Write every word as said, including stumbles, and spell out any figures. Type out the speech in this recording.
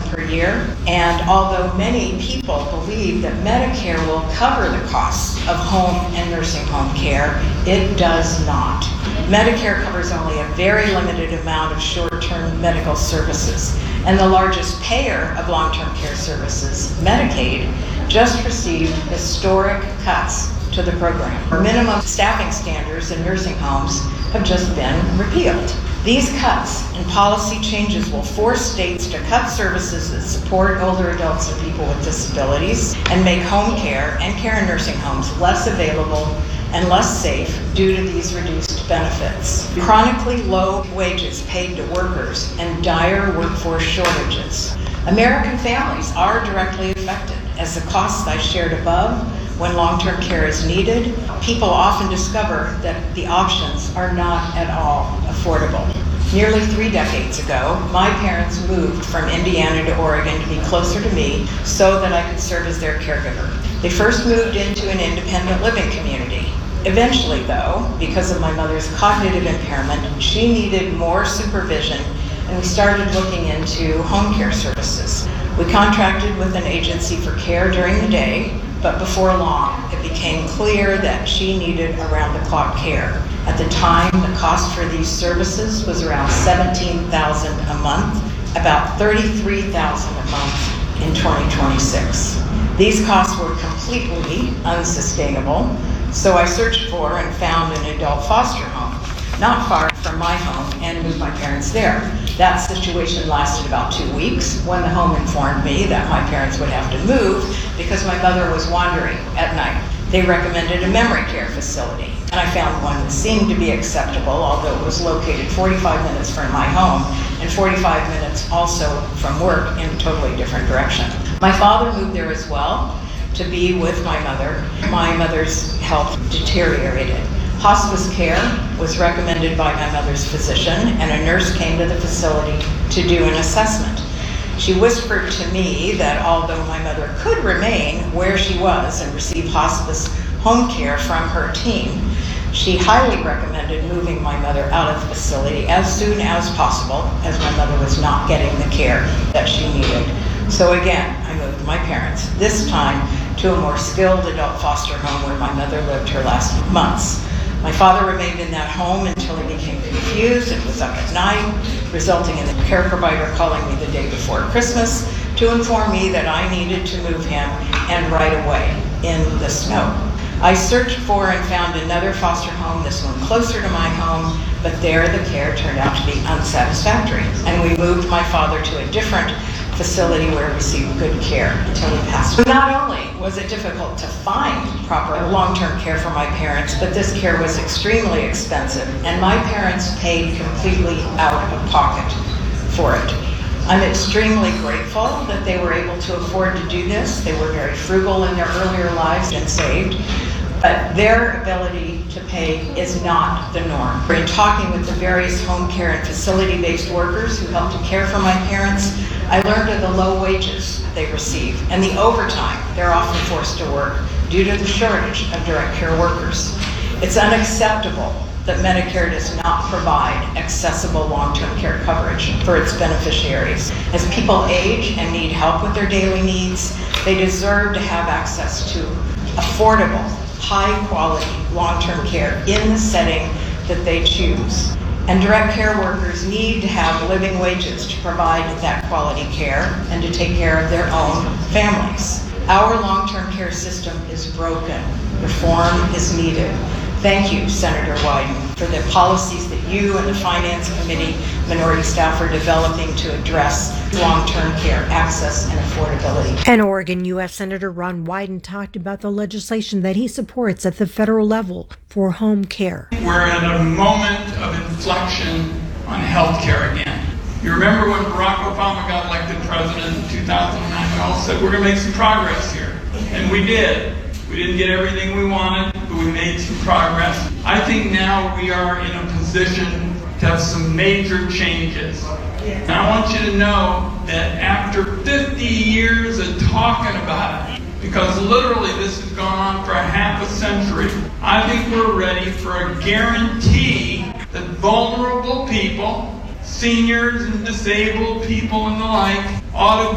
per year. And although many people believe that Medicare will cover the costs of home and nursing home care, it does not. Medicare covers only a very limited amount of short-term medical services, and the largest payer of long-term care services, Medicaid, just received historic cuts to the program. Minimum staffing standards in nursing homes have just been repealed. These cuts and policy changes will force states to cut services that support older adults and people with disabilities and make home care and care in nursing homes less available and less safe due to these reduced benefits. Chronically low wages paid to workers and dire workforce shortages. American families are directly affected, as the costs I shared above. When long-term care is needed, people often discover that the options are not at all affordable. Nearly three decades ago, my parents moved from Indiana to Oregon to be closer to me so that I could serve as their caregiver. They first moved into an independent living community. Eventually, though, because of my mother's cognitive impairment, she needed more supervision, and we started looking into home care services. We contracted with an agency for care during the day, but before long, it became clear that she needed around-the-clock care. At the time, the cost for these services was around seventeen thousand dollars a month, about thirty-three thousand dollars a month in twenty twenty-six. These costs were completely unsustainable, so I searched for and found an adult foster home, not far from my home, and moved my parents there. That situation lasted about two weeks when the home informed me that my parents would have to move because my mother was wandering at night. They recommended a memory care facility, and I found one that seemed to be acceptable, although it was located forty-five minutes from my home and forty-five minutes also from work in a totally different direction. My father moved there as well to be with my mother. My mother's health deteriorated. Hospice care was recommended by my mother's physician, and a nurse came to the facility to do an assessment. She whispered to me that although my mother could remain where she was and receive hospice home care from her team, she highly recommended moving my mother out of the facility as soon as possible, as my mother was not getting the care that she needed. So again, I moved my parents, this time to a more skilled adult foster home where my mother lived her last months. My father remained in that home until he became confused and was up at night, resulting in the care provider calling me the day before Christmas to inform me that I needed to move him, and right away, in the snow. I searched for and found another foster home, this one closer to my home, but there the care turned out to be unsatisfactory, and we moved my father to a different facility where he received good care until he passed. Not only was it difficult to find proper long-term care for my parents, but this care was extremely expensive, and my parents paid completely out of pocket for it. I'm extremely grateful that they were able to afford to do this. They were very frugal in their earlier lives and saved, but their ability to pay is not the norm. In talking with the various home care and facility-based workers who helped to care for my parents, I learned of the low wages they receive and the overtime they're often forced to work due to the shortage of direct care workers. It's unacceptable that Medicare does not provide accessible long-term care coverage for its beneficiaries. As people age and need help with their daily needs, they deserve to have access to affordable, high-quality long-term care in the setting that they choose. And direct care workers need to have living wages to provide that quality care and to take care of their own families. Our long-term care system is broken. Reform is needed. Thank you, Senator Wyden, for the policies that you and the Finance Committee minority staff are developing to address long-term care access and affordability. And Oregon U S Senator Ron Wyden talked about the legislation that he supports at the federal level for home care. We're at a moment of inflection on health care again. You remember when Barack Obama got elected president in two thousand nine, we all said we're going to make some progress here. And we did. We didn't get everything we wanted, but we made some progress. I think now we are in a position to have some major changes. And I want you to know that after fifty years of talking about it, because literally this has gone on for a half a century, I think we're ready for a guarantee that vulnerable people, seniors and disabled people and the like, ought to